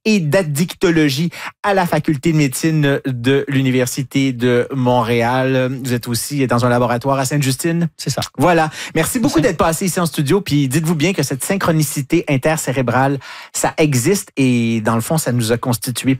et d'addictologie à la faculté de médecine de l'Université de Montréal. Vous êtes aussi dans un laboratoire à Sainte-Justine. C'est ça. Voilà. Merci beaucoup d'être passé ici en studio. Puis dites-vous bien que cette synchronicité intercérébrale, ça existe et dans le fond, ça nous a constitué